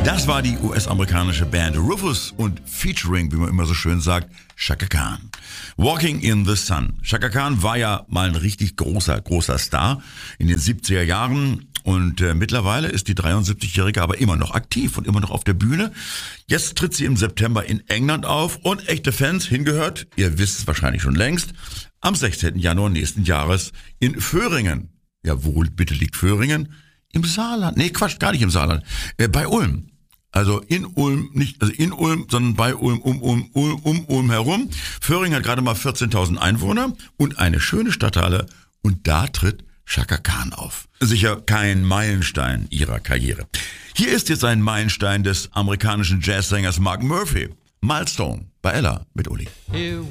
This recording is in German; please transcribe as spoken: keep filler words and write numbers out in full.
Das war die U S-amerikanische Band Rufus und featuring, wie man immer so schön sagt, Chaka Khan. Walking in the Sun. Chaka Khan war ja mal ein richtig großer, großer Star in den siebziger Jahren und äh, mittlerweile ist die dreiundsiebzigjährige aber immer noch aktiv und immer noch auf der Bühne. Jetzt tritt sie im September in England auf und echte Fans, hingehört, ihr wisst es wahrscheinlich schon längst, am sechzehnten Januar nächsten Jahres in Vöhringen. Jawohl, bitte liegt Vöhringen im Saarland. Nee, Quatsch, gar nicht im Saarland. Äh, bei Ulm. Also in Ulm, nicht also in Ulm, sondern bei Ulm, um Ulm, um, um Ulm herum. Vöhringen hat gerade mal vierzehntausend Einwohner und eine schöne Stadthalle. Und da tritt Chaka Khan auf. Sicher kein Meilenstein ihrer Karriere. Hier ist jetzt ein Meilenstein des amerikanischen Jazzsängers Mark Murphy. Milestone bei Ella mit Uli.